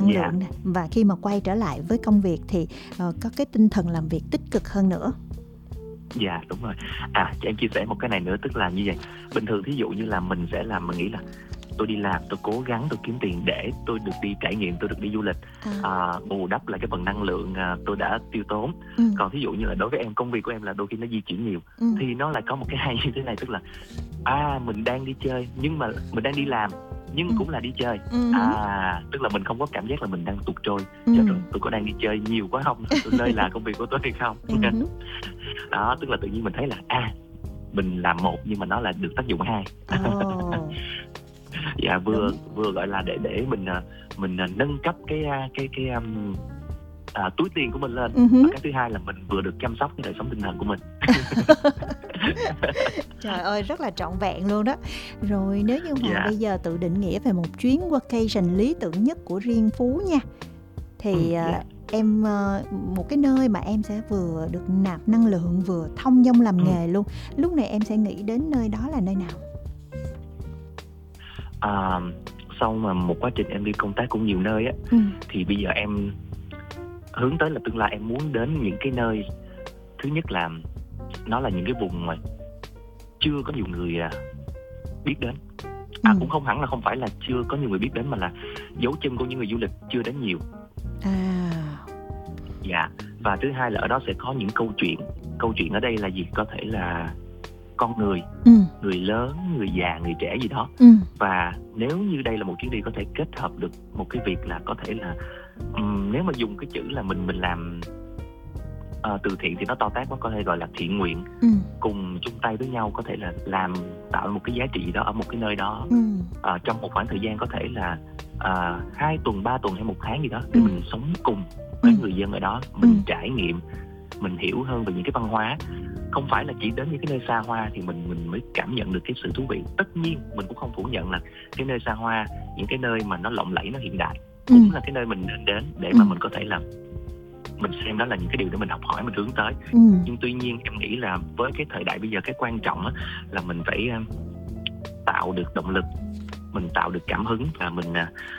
năng Dạ, lượng nè, và khi mà quay trở lại với công việc thì có cái tinh thần làm việc tích cực hơn nữa. dạ đúng rồi. Cho em chia sẻ một cái này nữa, tức là như vậy. Bình thường thí dụ như là mình sẽ làm, mình nghĩ là tôi đi làm, tôi cố gắng, tôi kiếm tiền để tôi được đi trải nghiệm, tôi được đi du lịch, bù đắp lại cái phần năng lượng tôi đã tiêu tốn. Ừ. Còn thí dụ như là đối với em, công việc của em là đôi khi nó di chuyển nhiều, Ừ. thì nó lại có một cái hay như thế này, tức là mình đang đi chơi nhưng mà mình đang đi làm nhưng cũng là đi chơi. Tức là mình không có cảm giác là mình đang tụt trôi. Chết rồi, tôi có đang đi chơi nhiều quá không, tôi lơi là công việc của tôi hay không. Đó, tức là tự nhiên mình thấy là mình làm một nhưng mà nó là được tác dụng hai. Dạ, vừa gọi là để mình nâng cấp cái túi tiền của mình lên. Và cái thứ hai là mình vừa được chăm sóc cái đời sống tinh thần của mình. Trời ơi, rất là trọn vẹn luôn đó. Rồi nếu như mà bây giờ tự định nghĩa về một chuyến workation lý tưởng nhất của riêng Phú nha, thì em một cái nơi mà em sẽ vừa được nạp năng lượng, vừa thông dong làm nghề luôn, lúc này em sẽ nghĩ đến nơi đó là nơi nào? Sau mà một quá trình em đi công tác cũng nhiều nơi á, thì bây giờ em hướng tới là tương lai em muốn đến những cái nơi, thứ nhất là nó là những cái vùng mà chưa có nhiều người biết đến. Cũng không hẳn là không phải là chưa có nhiều người biết đến, mà là dấu chân của những người du lịch chưa đến nhiều. Dạ. Và thứ hai là ở đó sẽ có những câu chuyện ở đây là gì? Có thể là con người, người lớn, người già, người trẻ gì đó. Và nếu như đây là một chuyến đi có thể kết hợp được một cái việc là có thể là nếu mà dùng cái chữ là mình làm từ thiện thì nó to tát quá, có thể gọi là thiện nguyện, cùng chung tay với nhau, có thể là tạo một cái giá trị gì đó ở một cái nơi đó, trong một khoảng thời gian có thể là 2 tuần, 3 tuần hay 1 tháng gì đó, để mình sống cùng với người dân ở đó, mình trải nghiệm, mình hiểu hơn về những cái văn hóa. Không phải là chỉ đến những cái nơi xa hoa thì mình mới cảm nhận được cái sự thú vị. Tất nhiên mình cũng không phủ nhận là cái nơi xa hoa, những cái nơi mà nó lộng lẫy, nó hiện đại cũng là cái nơi mình nên đến để mà mình có thể là mình xem đó là những cái điều để mình học hỏi, mình hướng tới. Nhưng tuy nhiên em nghĩ là với cái thời đại bây giờ, cái quan trọng là mình phải tạo được động lực, mình tạo được cảm hứng, và mình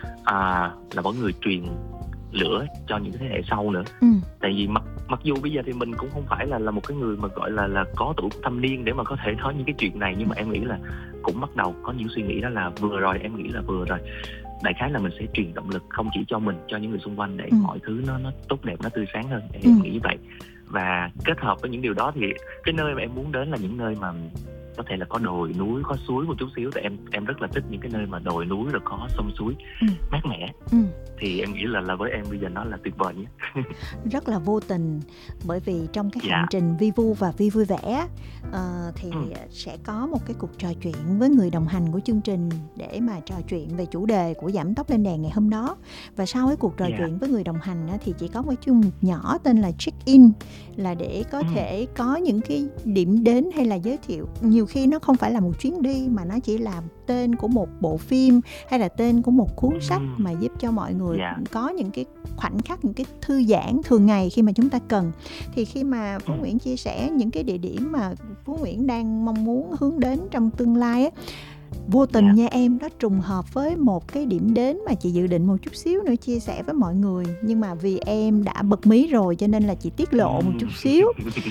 là mỗi người truyền lửa cho những thế hệ sau nữa. Tại vì mặc dù bây giờ thì mình cũng không phải là một cái người mà gọi là có tuổi thâm niên để mà có thể nói những cái chuyện này, nhưng mà em nghĩ là cũng bắt đầu có những suy nghĩ đó là vừa rồi. Em nghĩ là vừa rồi, đại khái là mình sẽ truyền động lực không chỉ cho mình, cho những người xung quanh, để mọi thứ nó tốt đẹp, nó tươi sáng hơn. Em nghĩ như vậy. Và kết hợp với những điều đó thì cái nơi mà em muốn đến là những nơi mà có thể là có đồi núi, có suối một chút xíu. Tại em rất là thích những cái nơi mà đồi núi rồi có sông suối mát mẻ. Thì em nghĩ là với em bây giờ nó là tuyệt vời nhé. Rất là vô tình, bởi vì trong cái hành trình Vi Vu và Vi Vui Vẻ thì sẽ có một cái cuộc trò chuyện với người đồng hành của chương trình, để mà trò chuyện về chủ đề của Giảm Tốc Lên Đèn ngày hôm đó. Và sau cái cuộc trò chuyện với người đồng hành thì chỉ có một chương mục nhỏ tên là Check-in, là để có thể có những cái điểm đến hay là giới thiệu. Nhiều khi nó không phải là một chuyến đi, mà nó chỉ là tên của một bộ phim hay là tên của một cuốn sách, mà giúp cho mọi người có những cái khoảnh khắc, những cái thư giãn thường ngày khi mà chúng ta cần. Thì khi mà Phú Nguyễn chia sẻ những cái địa điểm mà Phú Nguyễn đang mong muốn hướng đến trong tương lai á, vô tình nha em, nó trùng hợp với một cái điểm đến mà chị dự định một chút xíu nữa chia sẻ với mọi người, nhưng mà vì em đã bật mí rồi cho nên là chị tiết lộ một chút xíu.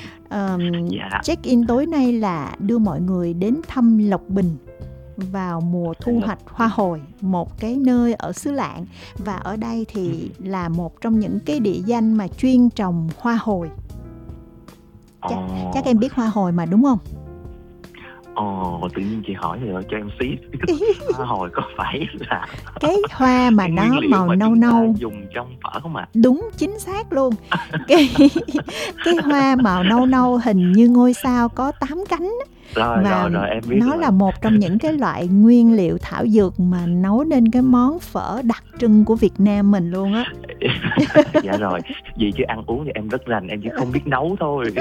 Check-in tối nay là đưa mọi người đến thăm Lộc Bình vào mùa thu hoạch hoa hồi, một cái nơi ở xứ Lạng. Và ở đây thì là một trong những cái địa danh mà chuyên trồng hoa hồi. Chắc em biết hoa hồi mà đúng không? Tự nhiên chị hỏi rồi cho em xí. Hoa hồi có phải là cái hoa mà nó màu nâu nâu dùng trong phở không ạ? Đúng, chính xác luôn. cái hoa màu nâu nâu hình như ngôi sao có 8 cánh. Rồi, em biết nó rồi. là một trong những cái loại nguyên liệu thảo dược mà nấu nên cái món phở đặc trưng của Việt Nam mình luôn á. Dạ rồi, vì chứ ăn uống thì em rất rành, em chỉ không biết nấu thôi.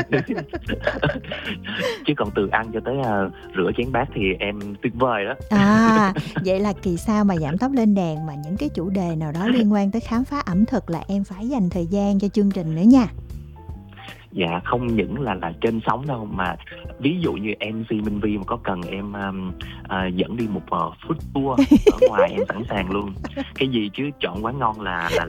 Chứ còn từ ăn cho tới rửa chén bát thì em tuyệt vời đó. Vậy là kỳ sau mà Giảm Tốc Lên Đèn mà những cái chủ đề nào đó liên quan tới khám phá ẩm thực là em phải dành thời gian cho chương trình nữa nha. Dạ, không những là trên sóng đâu, mà ví dụ như MC Minh Vi mà có cần em dẫn đi một food tour ở ngoài, em sẵn sàng luôn. Cái gì chứ chọn quán ngon là